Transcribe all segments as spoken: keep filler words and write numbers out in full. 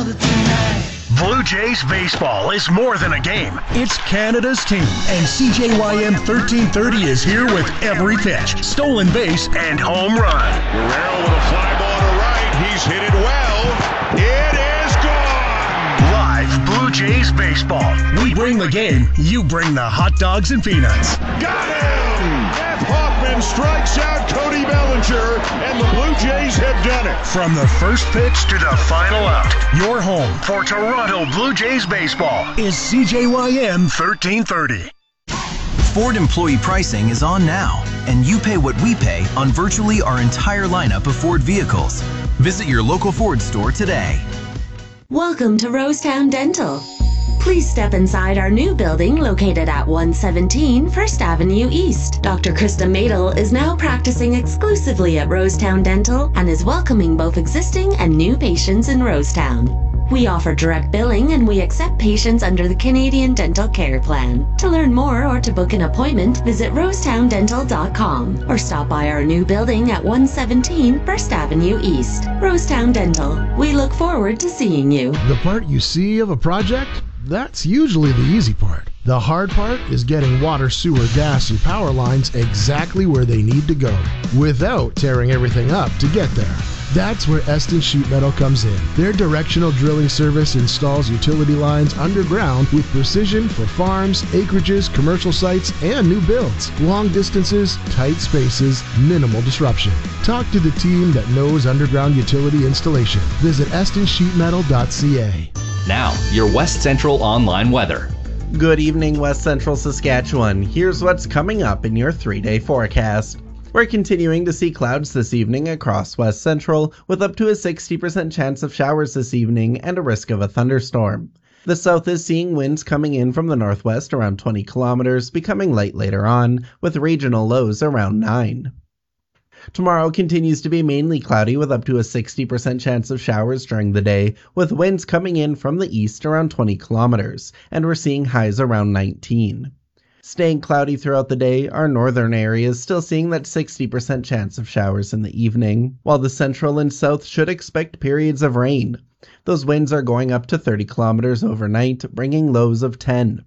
Blue Jays baseball is more than a game. It's Canada's team, and C J Y M thirteen thirty is here with every pitch, stolen base, and home run. Guerrero with a fly ball to right. He's hit it well. It is gone. Live Blue Jays baseball. We bring the game. You bring the hot dogs and peanuts. Got him! Jeff Hoffman strikes out Cody Bellinger, and the Blue Jays have done it. From the first pitch to the final out, your home for Toronto Blue Jays baseball is C J Y M thirteen thirty. Ford employee pricing is on now, and you pay what we pay on virtually our entire lineup of Ford vehicles. Visit your local Ford store today. Welcome to Rosetown Dental. Please step inside our new building located at one seventeen First Avenue East. Doctor Krista Madel is now practicing exclusively at Rosetown Dental and is welcoming both existing and new patients in Rosetown. We offer direct billing and we accept patients under the Canadian Dental Care Plan. To learn more or to book an appointment, visit rosetown dental dot com or stop by our new building at one seventeen First Avenue East. Rosetown Dental. We look forward to seeing you. The part you see of a project? That's usually the easy part. The hard part is getting water, sewer, gas, and power lines exactly where they need to go without tearing everything up to get there. That's where Eston Sheet Metal comes in. Their directional drilling service installs utility lines underground with precision for farms, acreages, commercial sites, and new builds. Long distances, tight spaces, minimal disruption. Talk to the team that knows underground utility installation. Visit eston sheet metal dot c a. Now, your West Central online weather. Good evening, West Central Saskatchewan. Here's what's coming up in your three-day forecast. We're continuing to see clouds this evening across West Central, with up to a sixty percent chance of showers this evening and a risk of a thunderstorm. The south is seeing winds coming in from the northwest around twenty kilometers, becoming light later on, with regional lows around nine. Tomorrow continues to be mainly cloudy with up to a sixty percent chance of showers during the day, with winds coming in from the east around twenty kilometers, and we're seeing highs around nineteen. Staying cloudy throughout the day, our northern areas still seeing that sixty percent chance of showers in the evening, while the central and south should expect periods of rain. Those winds are going up to thirty kilometers overnight, bringing lows of ten.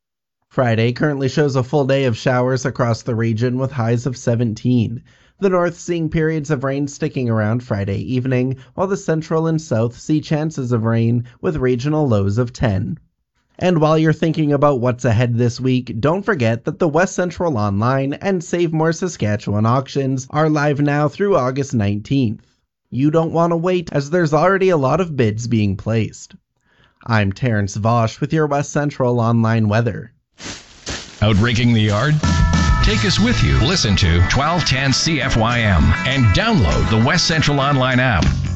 Friday currently shows a full day of showers across the region with highs of seventeen. The north seeing periods of rain sticking around Friday evening, while the central and south see chances of rain with regional lows of ten. And while you're thinking about what's ahead this week, don't forget that the West Central Online and Save More Saskatchewan auctions are live now through August nineteenth. You don't want to wait, as there's already a lot of bids being placed. I'm Terrence Vosch with your West Central Online weather. Out raking the yard? Take us with you. Listen to twelve ten C F Y M and download the West Central Online app.